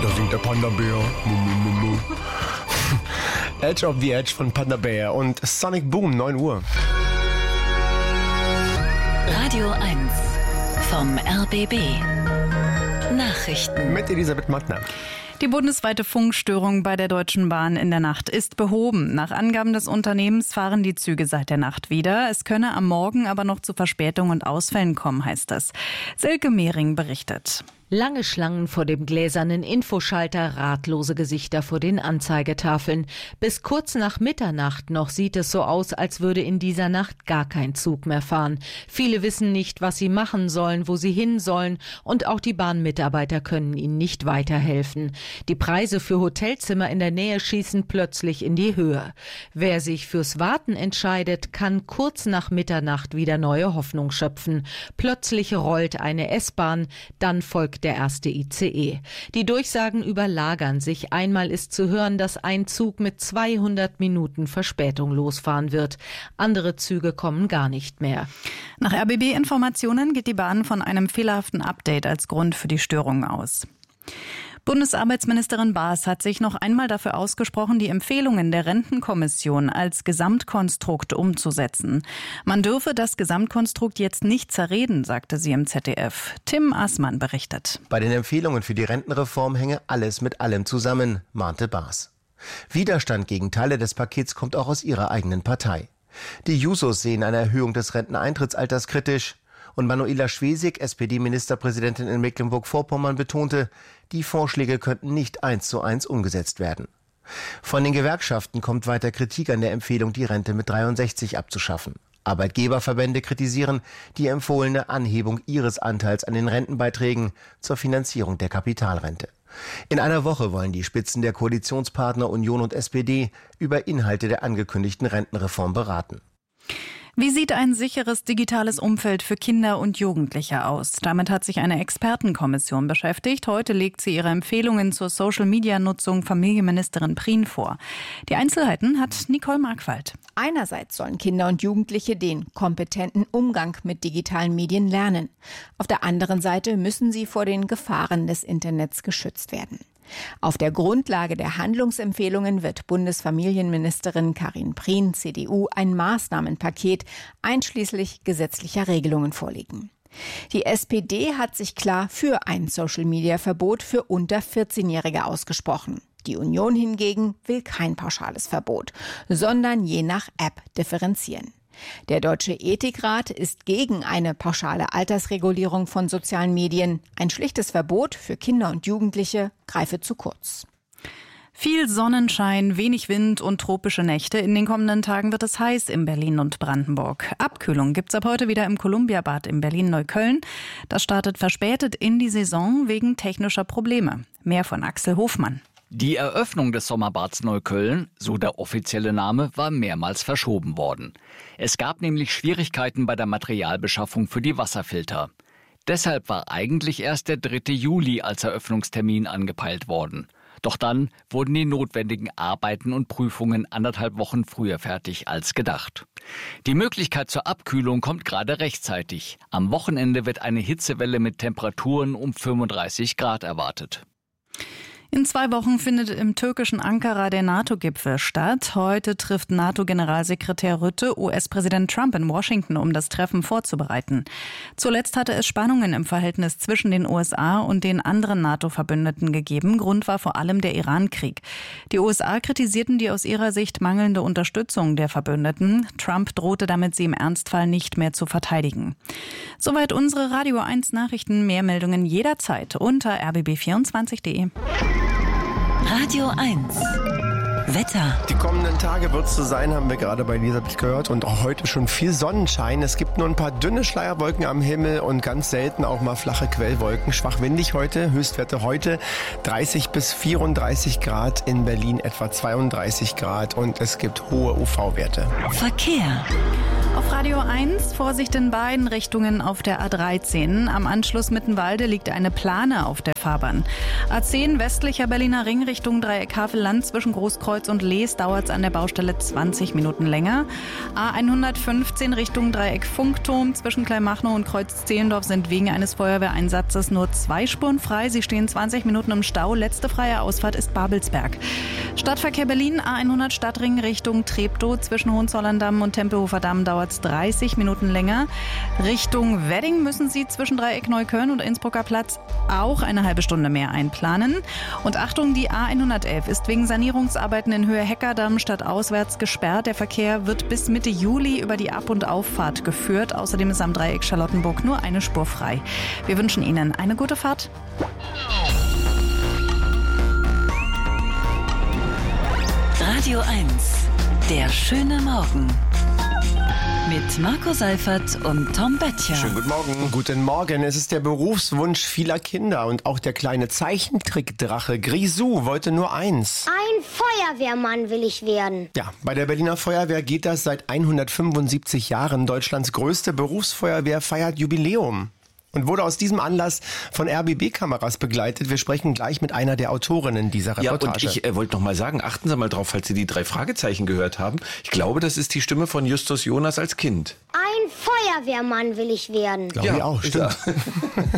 Da singt der Panda-Bär. Edge of the Edge von Panda-Bär und Sonic Boom, 9 Uhr. Radio 1 vom RBB. Nachrichten. Mit Elisabeth Mattner. Die bundesweite Funkstörung bei der Deutschen Bahn in der Nacht ist behoben. Nach Angaben des Unternehmens fahren die Züge seit der Nacht wieder. Es könne am Morgen aber noch zu Verspätungen und Ausfällen kommen, heißt es. Silke Mehring berichtet. Lange Schlangen vor dem gläsernen Infoschalter, ratlose Gesichter vor den Anzeigetafeln. Bis kurz nach Mitternacht noch sieht es so aus, als würde in dieser Nacht gar kein Zug mehr fahren. Viele wissen nicht, was sie machen sollen, wo sie hin sollen, und auch die Bahnmitarbeiter können ihnen nicht weiterhelfen. Die Preise für Hotelzimmer in der Nähe schießen plötzlich in die Höhe. Wer sich fürs Warten entscheidet, kann kurz nach Mitternacht wieder neue Hoffnung schöpfen. Plötzlich rollt eine S-Bahn, dann folgt der erste ICE. Die Durchsagen überlagern sich. Einmal ist zu hören, dass ein Zug mit 200 Minuten Verspätung losfahren wird. Andere Züge kommen gar nicht mehr. Nach RBB-Informationen geht die Bahn von einem fehlerhaften Update als Grund für die Störung aus. Bundesarbeitsministerin Baas hat sich noch einmal dafür ausgesprochen, die Empfehlungen der Rentenkommission als Gesamtkonstrukt umzusetzen. Man dürfe das Gesamtkonstrukt jetzt nicht zerreden, sagte sie im ZDF. Tim Aßmann berichtet. Bei den Empfehlungen für die Rentenreform hänge alles mit allem zusammen, mahnte Baas. Widerstand gegen Teile des Pakets kommt auch aus ihrer eigenen Partei. Die Jusos sehen eine Erhöhung des Renteneintrittsalters kritisch. Und Manuela Schwesig, SPD-Ministerpräsidentin in Mecklenburg-Vorpommern, betonte, die Vorschläge könnten nicht 1:1 umgesetzt werden. Von den Gewerkschaften kommt weiter Kritik an der Empfehlung, die Rente mit 63 abzuschaffen. Arbeitgeberverbände kritisieren die empfohlene Anhebung ihres Anteils an den Rentenbeiträgen zur Finanzierung der Kapitalrente. In einer Woche wollen die Spitzen der Koalitionspartner Union und SPD über Inhalte der angekündigten Rentenreform beraten. Wie sieht ein sicheres digitales Umfeld für Kinder und Jugendliche aus? Damit hat sich eine Expertenkommission beschäftigt. Heute legt sie ihre Empfehlungen zur Social-Media-Nutzung Familienministerin Prien vor. Die Einzelheiten hat Nicole Markwald. Einerseits sollen Kinder und Jugendliche den kompetenten Umgang mit digitalen Medien lernen. Auf der anderen Seite müssen sie vor den Gefahren des Internets geschützt werden. Auf der Grundlage der Handlungsempfehlungen wird Bundesfamilienministerin Karin Prien, CDU, ein Maßnahmenpaket einschließlich gesetzlicher Regelungen vorlegen. Die SPD hat sich klar für ein Social-Media-Verbot für unter 14-Jährige ausgesprochen. Die Union hingegen will kein pauschales Verbot, sondern je nach App differenzieren. Der Deutsche Ethikrat ist gegen eine pauschale Altersregulierung von sozialen Medien. Ein schlichtes Verbot für Kinder und Jugendliche greife zu kurz. Viel Sonnenschein, wenig Wind und tropische Nächte. In den kommenden Tagen wird es heiß in Berlin und Brandenburg. Abkühlung gibt's ab heute wieder im Columbiabad in Berlin-Neukölln. Das startet verspätet in die Saison wegen technischer Probleme. Mehr von Axel Hofmann. Die Eröffnung des Sommerbads Neukölln, so der offizielle Name, war mehrmals verschoben worden. Es gab nämlich Schwierigkeiten bei der Materialbeschaffung für die Wasserfilter. Deshalb war eigentlich erst der 3. Juli als Eröffnungstermin angepeilt worden. Doch dann wurden die notwendigen Arbeiten und Prüfungen 1,5 Wochen früher fertig als gedacht. Die Möglichkeit zur Abkühlung kommt gerade rechtzeitig. Am Wochenende wird eine Hitzewelle mit Temperaturen um 35 Grad erwartet. In 2 Wochen findet im türkischen Ankara der NATO-Gipfel statt. Heute trifft NATO-Generalsekretär Rutte US-Präsident Trump in Washington, um das Treffen vorzubereiten. Zuletzt hatte es Spannungen im Verhältnis zwischen den USA und den anderen NATO-Verbündeten gegeben. Grund war vor allem der Iran-Krieg. Die USA kritisierten die aus ihrer Sicht mangelnde Unterstützung der Verbündeten. Trump drohte damit, sie im Ernstfall nicht mehr zu verteidigen. Soweit unsere Radio 1 Nachrichten. Mehr Meldungen jederzeit unter rbb24.de. Radio 1 Wetter. Die kommenden Tage wird es so sein, haben wir gerade bei Elisabeth gehört. Und auch heute schon viel Sonnenschein. Es gibt nur ein paar dünne Schleierwolken am Himmel und ganz selten auch mal flache Quellwolken. Schwach windig heute, Höchstwerte heute 30 bis 34 Grad, in Berlin etwa 32 Grad und es gibt hohe UV-Werte. Verkehr. Auf Radio 1 Vorsicht in beiden Richtungen auf der A13. Am Anschluss Mittenwalde liegt eine Plane auf der Fahrbahn. A10 westlicher Berliner Ring Richtung Dreieck Havelland zwischen Großkreuz und Lees dauert es an der Baustelle 20 Minuten länger. A115 Richtung Dreieck Funkturm zwischen Kleinmachnow und Kreuz-Zehlendorf sind wegen eines Feuerwehreinsatzes nur 2 Spuren frei. Sie stehen 20 Minuten im Stau. Letzte freie Ausfahrt ist Babelsberg. Stadtverkehr Berlin A100 Stadtring Richtung Treptow zwischen Hohenzollern-Damm und Tempelhofer Damm dauert es 30 Minuten länger. Richtung Wedding müssen Sie zwischen Dreieck Neukölln und Innsbrucker Platz auch eine halbe Stunde mehr einplanen. Und Achtung, die A111 ist wegen Sanierungsarbeiten in Höhe Heckerdamm stadtauswärts gesperrt. Der Verkehr wird bis Mitte Juli über die Ab- und Auffahrt geführt. Außerdem ist am Dreieck Charlottenburg nur eine Spur frei. Wir wünschen Ihnen eine gute Fahrt. Radio 1, der schöne Morgen. Mit Marco Seifert und Tom Böttcher. Schönen guten Morgen. Guten Morgen. Es ist der Berufswunsch vieler Kinder und auch der kleine Zeichentrickdrache Grisou wollte nur eins. Ein Feuerwehrmann will ich werden. Ja, bei der Berliner Feuerwehr geht das seit 175 Jahren. Deutschlands größte Berufsfeuerwehr feiert Jubiläum. Und wurde aus diesem Anlass von RBB-Kameras begleitet. Wir sprechen gleich mit einer der Autorinnen dieser Reportage. Ja, und ich wollte noch mal sagen, achten Sie mal drauf, falls Sie die 3 Fragezeichen gehört haben. Ich glaube, das ist die Stimme von Justus Jonas als Kind. Ein Feuerwehrmann will ich werden. Glaube ich auch, stimmt.